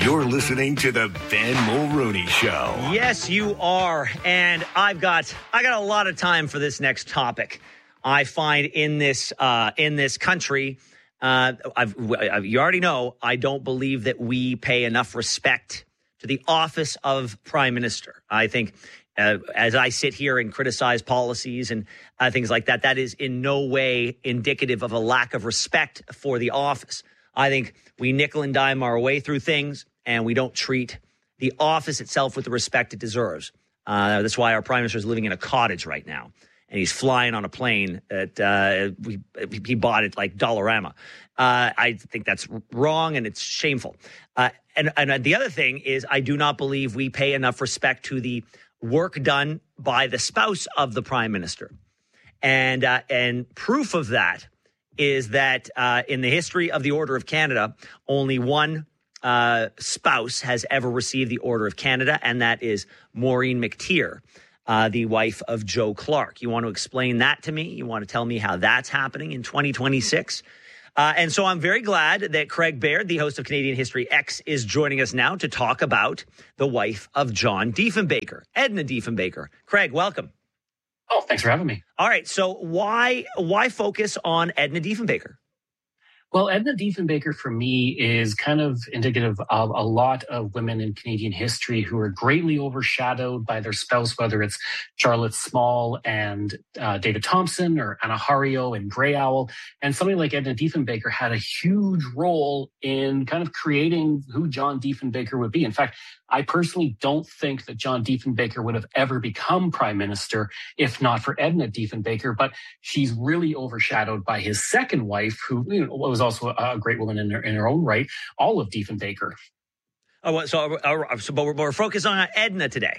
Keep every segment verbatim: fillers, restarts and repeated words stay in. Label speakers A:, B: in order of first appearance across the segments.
A: You're listening to the Ben Mulrooney Show.
B: Yes, you are. And I've got I got a lot of time for this next topic. I find in this uh, in this country, uh, I've, I've, you already know, I don't believe that we pay enough respect to the office of Prime Minister. I think uh, as I sit here and criticize policies and uh, things like that, that is in no way indicative of a lack of respect for the office. I think we nickel and dime our way through things, and we don't treat the office itself with the respect it deserves. Uh, that's why our Prime Minister is living in a cottage right now, and he's flying on a plane that uh, we, he bought at like Dollarama. Uh, I think that's wrong, and it's shameful. Uh, and, and the other thing is I do not believe we pay enough respect to the work done by the spouse of the Prime Minister. And, uh, and proof of that is that uh, in the history of the Order of Canada, only one uh, spouse has ever received the Order of Canada, and that is Maureen McTeer, uh, the wife of Joe Clark. You want to explain that to me? You want to tell me how that's happening in twenty twenty-six? Uh, and so I'm very glad that Craig Baird, the host of Canadian History X, is joining us now to talk about the wife of John Diefenbaker, Edna Diefenbaker. Craig, welcome.
C: Oh, thanks for having me.
B: All right. So why why focus on Edna Diefenbaker?
C: Well, Edna Diefenbaker for me is kind of indicative of a lot of women in Canadian history who are greatly overshadowed by their spouse, whether it's Charlotte Small and uh, David Thompson or Anna Hario and Grey Owl. And somebody like Edna Diefenbaker had a huge role in kind of creating who John Diefenbaker would be. In fact, I personally don't think that John Diefenbaker would have ever become prime minister if not for Edna Diefenbaker, but she's really overshadowed by his second wife, who you know, was also a great woman in her, in her own right, Olive Diefenbaker.
B: Oh, well, so, uh, so but we're, we're focused on Edna today.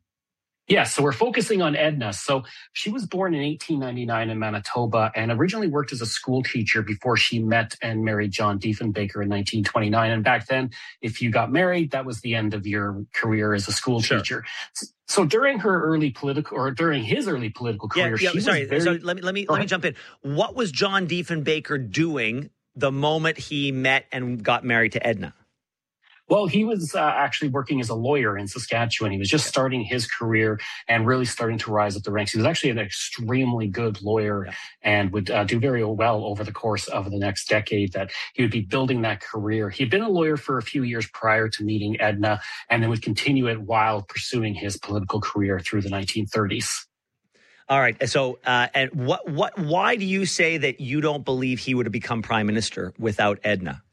C: Yes, yeah, so we're focusing on Edna. So she was born in eighteen ninety-nine in Manitoba and originally worked as a school teacher before she met and married John Diefenbaker in nineteen twenty-nine. And back then, if you got married, that was the end of your career as a school sure. teacher. So during her early political, or during his early political career,
B: yeah, yeah,
C: she
B: sorry,
C: was very...
B: So let me let me let me jump in. What was John Diefenbaker doing the moment he met and got married to Edna?
C: Well, he was uh, actually working as a lawyer in Saskatchewan. He was just starting his career and really starting to rise up the ranks. He was actually an extremely good lawyer yeah. and would uh, do very well over the course of the next decade, that he would be building that career. He'd been a lawyer for a few years prior to meeting Edna, and then would continue it while pursuing his political career through the nineteen thirties.
B: All right. So, uh, and what, what, why do you say that you don't believe he would have become prime minister without Edna?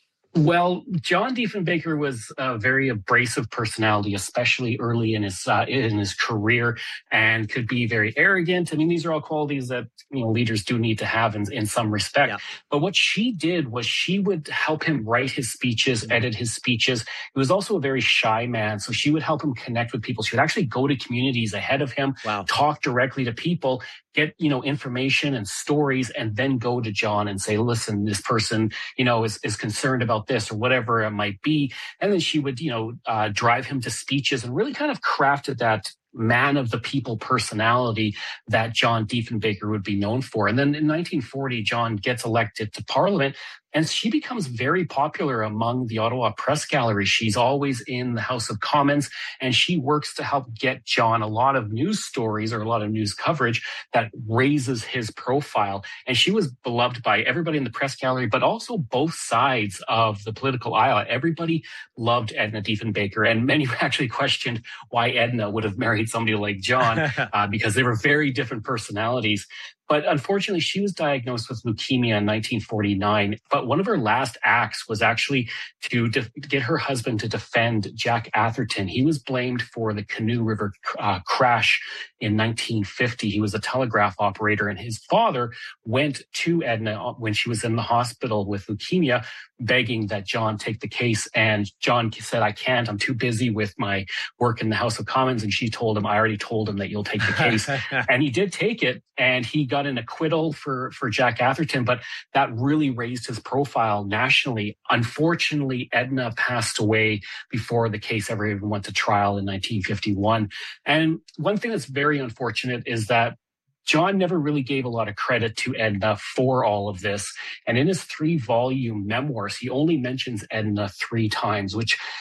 C: Well, John Diefenbaker was a very abrasive personality, especially early in his uh, in his career, and could be very arrogant. I mean, these are all qualities that you know leaders do need to have in, in some respect. Yeah. But what she did was she would help him write his speeches, edit his speeches. He was also a very shy man, so she would help him connect with people. She would actually go to communities ahead of him, wow. talk directly to people, get, you know, information and stories, and then go to John and say, listen, this person, you know, is, is concerned about this or whatever it might be. And then she would, you know, uh, drive him to speeches and really kind of crafted that man of the people personality that John Diefenbaker would be known for. And then in nineteen forty, John gets elected to Parliament, and she becomes very popular among the Ottawa Press Gallery. She's always in the House of Commons, and she works to help get John a lot of news stories or a lot of news coverage that raises his profile. And she was beloved by everybody in the press gallery, but also both sides of the political aisle. Everybody loved Edna Diefenbaker, and many actually questioned why Edna would have married somebody like John uh, because they were very different personalities. But unfortunately, she was diagnosed with leukemia in nineteen forty-nine. But one of her last acts was actually to de- get her husband to defend Jack Atherton. He was blamed for the Canoe River uh, crash in nineteen fifty. He was a telegraph operator, and his father went to Edna when she was in the hospital with leukemia, begging that John take the case. And John said, I can't, I'm too busy with my work in the House of Commons. And she told him, I already told him that you'll take the case. And he did take it, and he got an acquittal for, for Jack Atherton, but that really raised his profile nationally. Unfortunately, Edna passed away before the case ever even went to trial in nineteen fifty-one. And one thing that's very unfortunate is that John never really gave a lot of credit to Edna for all of this. And in his three-volume memoirs, he only mentions Edna three times, which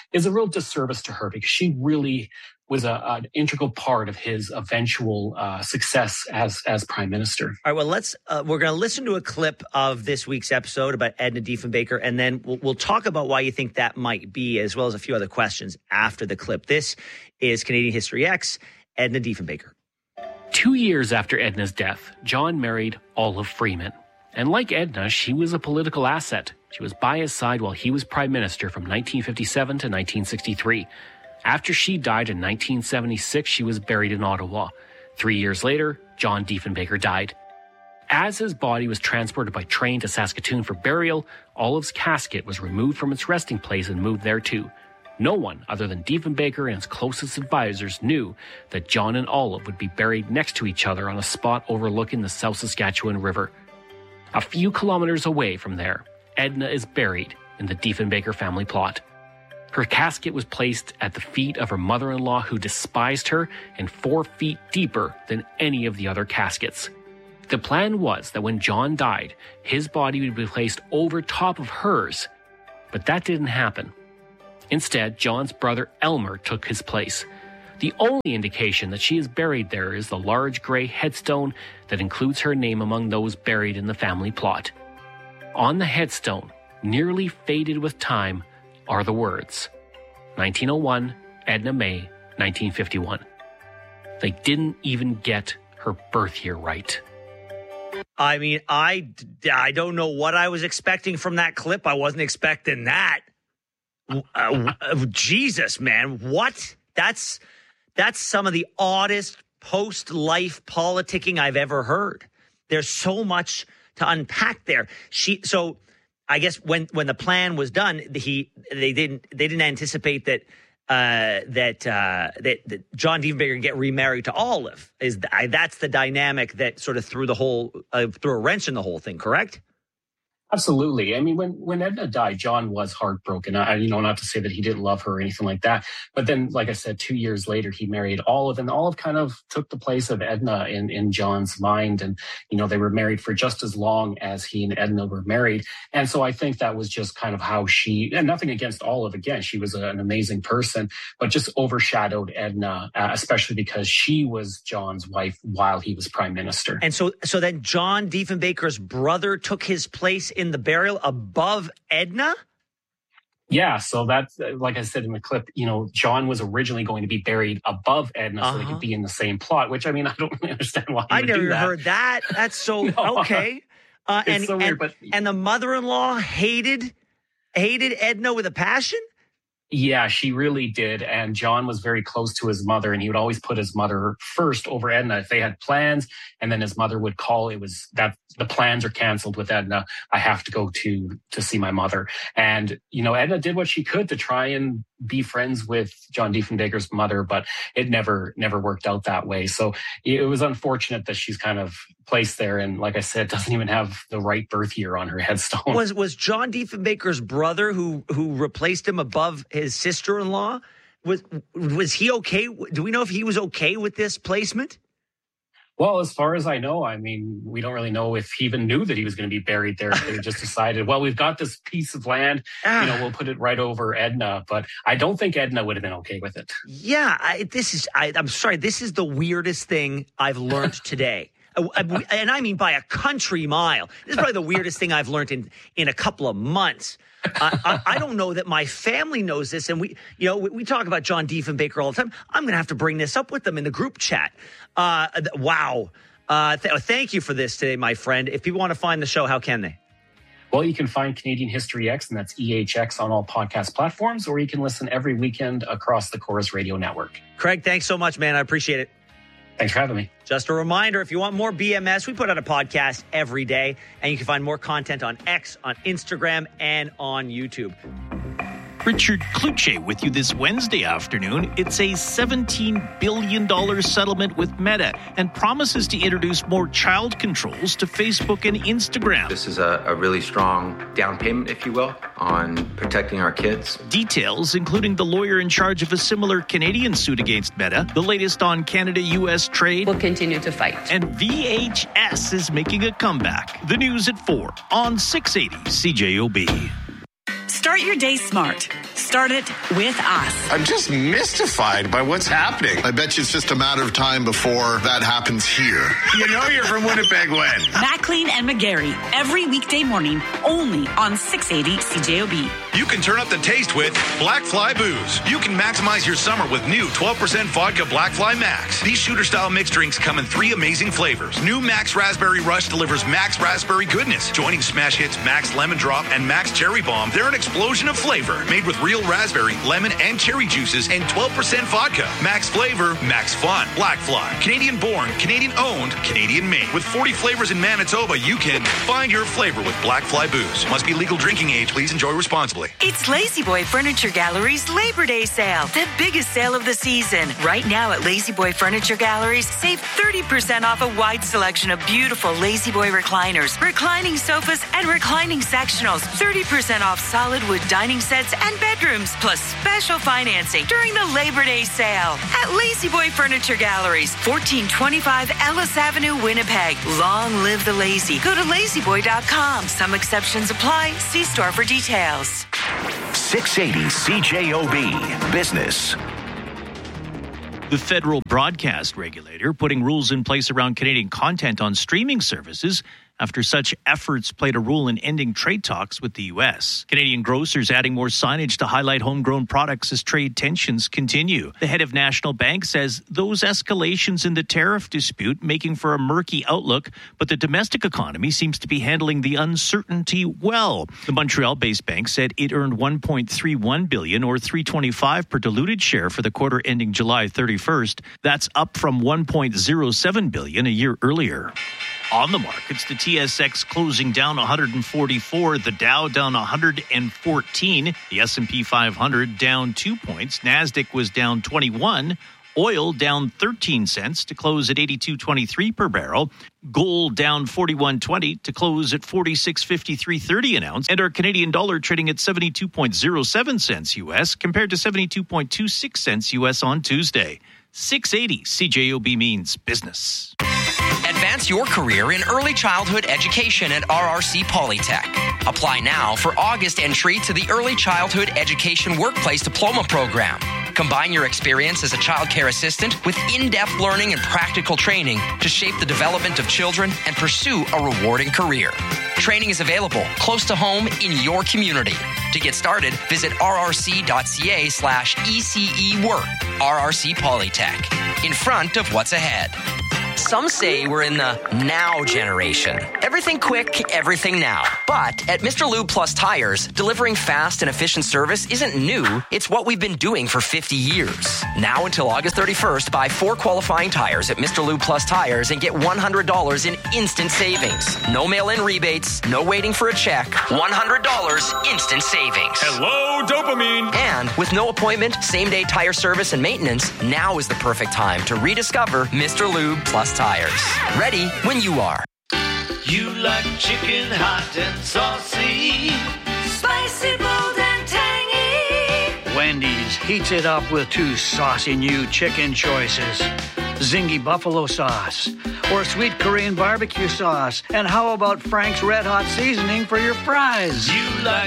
C: is a real disservice to her because she really was a, an integral part of his eventual uh, success as as prime minister.
B: All right, well, let's uh, we're going to listen to a clip of this week's episode about Edna Diefenbaker, and then we'll, we'll talk about why you think that might be, as well as a few other questions after the clip. This is Canadian History X, Edna Diefenbaker.
C: Two years after Edna's death, John married Olive Freeman. And like Edna, she was a political asset. She was by his side while he was prime minister from nineteen fifty-seven to nineteen sixty-three. After she died in nineteen seventy-six, she was buried in Ottawa. Three years later, John Diefenbaker died. As his body was transported by train to Saskatoon for burial, Olive's casket was removed from its resting place and moved there too. No one other than Diefenbaker and his closest advisors knew that John and Olive would be buried next to each other on a spot overlooking the South Saskatchewan River. A few kilometers away from there, Edna is buried in the Diefenbaker family plot. Her casket was placed at the feet of her mother-in-law, who despised her, and four feet deeper than any of the other caskets. The plan was that when John died, his body would be placed over top of hers, but that didn't happen. Instead, John's brother Elmer took his place. The only indication that she is buried there is the large gray headstone that includes her name among those buried in the family plot. On the headstone, nearly faded with time, are the words, nineteen oh one, Edna May, nineteen fifty-one. They didn't even get her birth year right.
B: I mean, I, I don't know what I was expecting from that clip. I wasn't expecting that. Uh, uh, Jesus, man, what? That's that's some of the oddest post-life politicking I've ever heard. There's so much to unpack there. She so. I guess when, when the plan was done, he they didn't they didn't anticipate that uh, that, uh, that that John Diefenbaker can get remarried to Olive. Is the, I, that's the dynamic that sort of threw the whole uh, threw a wrench in the whole thing? Correct?
C: Absolutely. I mean, when, when Edna died, John was heartbroken. I, you know, not to say that he didn't love her or anything like that. But then, like I said, two years later, he married Olive, and Olive kind of took the place of Edna in, in John's mind. And, you know, they were married for just as long as he and Edna were married. And so I think that was just kind of how she, and nothing against Olive, again, she was an amazing person, but just overshadowed Edna, uh, especially because she was John's wife while he was prime minister.
B: And so, so then John Diefenbaker's brother took his place in the burial above Edna?
C: Yeah, so that's, like I said in the clip, you know, John was originally going to be buried above Edna uh-huh. so they could be in the same plot, which, I mean, I don't really understand why he
B: I
C: would
B: never
C: do that.
B: heard that. That's so, no, okay. Uh,
C: it's
B: and,
C: so weird,
B: and,
C: but...
B: and the mother-in-law hated, hated Edna with a passion?
C: Yeah, she really did. And John was very close to his mother, and he would always put his mother first over Edna. If they had plans, and then his mother would call, it was that the plans are canceled with Edna. I have to go to to see my mother. And, you know, Edna did what she could to try and be friends with John Diefenbaker's mother, but it never, never worked out that way. So it was unfortunate that she's kind of placed there. And like I said, doesn't even have the right birth year on her headstone.
B: Was was John Diefenbaker's brother who who replaced him above his sister-in-law? Was was he okay? Do we know if he was okay with this placement?
C: Well, as far as I know, I mean, we don't really know if he even knew that he was going to be buried there. They just decided, well, we've got this piece of land, ah. you know, we'll put it right over Edna. But I don't think Edna would have been okay with it.
B: Yeah, I, this is, I, I'm sorry, this is the weirdest thing I've learned today. And I mean by a country mile. This is probably the weirdest thing I've learned in, in a couple of months. I, I, I don't know that my family knows this. And we, you know, we, we talk about John Diefenbaker all the time. I'm going to have to bring this up with them in the group chat. Uh, wow. Uh, th- thank you for this today, my friend. If people want to find the show, how can they?
C: Well, you can find Canadian History X, and that's E H X on all podcast platforms, or you can listen every weekend across the Chorus Radio Network.
B: Craig, thanks so much, man. I appreciate it.
C: Thanks for having me.
B: Just a reminder, if you want more B M S, we put out a podcast every day, and you can find more content on X, on Instagram, and on YouTube.
D: Richard Kluche with you this Wednesday afternoon. It's a seventeen billion dollars settlement with Meta and promises to introduce more child controls to Facebook and Instagram.
E: This is a, a really strong down payment, if you will, on protecting our kids.
D: Details, including the lawyer in charge of a similar Canadian suit against Meta, the latest on Canada-U S trade.
F: We'll continue to fight.
D: And V H S is making a comeback. The news at four on six eighty C J O B.
F: Start your day smart. Start it with us.
A: I'm just mystified by what's happening.
G: I bet you it's just a matter of time before that happens here.
A: You know you're from Winnipeg when?
F: Maclean and McGarry, every weekday morning, only on six eighty C J O B.
H: You can turn up the taste with Black Fly Booze. You can maximize your summer with new twelve percent vodka Black Fly Max. These shooter-style mixed drinks come in three amazing flavors. New Max Raspberry Rush delivers Max Raspberry goodness. Joining smash hits Max Lemon Drop and Max Cherry Bomb, they're an explosion of flavor. Made with real raspberry, lemon, and cherry juices and twelve percent vodka. Max flavor, max fun. Black Fly. Canadian-born, Canadian-owned, Canadian-made. With forty flavors in Manitoba, you can find your flavor with Black Fly Booze. Must be legal drinking age. Please enjoy responsibly.
I: It's Lazy Boy Furniture Gallery's Labor Day sale, the biggest sale of the season. Right now at Lazy Boy Furniture Galleries, save thirty percent off a wide selection of beautiful Lazy Boy recliners, reclining sofas, and reclining sectionals. thirty percent off solid wood dining sets and bedrooms, plus special financing during the Labor Day sale at Lazy Boy Furniture Galleries, fourteen twenty-five Ellis Avenue, Winnipeg. Long live the lazy. Go to lazy boy dot com. Some exceptions apply. See store for details.
A: six eighty C J O B Business.
D: The federal broadcast regulator putting rules in place around Canadian content on streaming services after such efforts played a role in ending trade talks with the U S. Canadian grocers adding more signage to highlight homegrown products as trade tensions continue. The head of National Bank says those escalations in the tariff dispute making for a murky outlook, but the domestic economy seems to be handling the uncertainty well. The Montreal-based bank said it earned one point three one billion dollars or three dollars and twenty-five cents per diluted share for the quarter ending July thirty-first. That's up from one point zero seven billion dollars a year earlier. On the markets, the T S X closing down one hundred forty-four, the Dow down one hundred fourteen, the S and P five hundred down two points, NASDAQ was down twenty-one, oil down thirteen cents to close at eighty-two twenty-three per barrel, gold down forty-one twenty to close at forty-six fifty-three thirty an ounce, and our Canadian dollar trading at seventy-two point zero seven cents U S compared to seventy-two point two six cents U S on Tuesday. six eighty C J O B means business.
J: Advance your career in early childhood education at R R C Polytech. Apply now for August entry to the Early Childhood Education Workplace Diploma Program. Combine your experience as a child care assistant with in-depth learning and practical training to shape the development of children and pursue a rewarding career. Training is available close to home in your community. To get started, visit rrc.ca slash ECE work. R R C Polytech. In front of what's ahead. Some say we're in the now generation. Everything quick, everything now. But at Mister Lube Plus Tires, delivering fast and efficient service isn't new. It's what we've been doing for fifty years. Now until August thirty-first, buy four qualifying tires at Mister Lube Plus Tires and get one hundred dollars in instant savings. No mail-in rebates, no waiting for a check. one hundred dollars instant savings.
H: Hello, dopamine.
J: And with no appointment, same-day tire service and maintenance, now is the perfect time to rediscover Mister Lube Plus Tires. Ready when you are.
K: You like chicken hot and saucy, spicy, bold and tangy.
L: Wendy's heats it up with two saucy new chicken choices. Zingy buffalo sauce or sweet Korean barbecue sauce. And how about Frank's Red Hot seasoning for your fries?
K: You like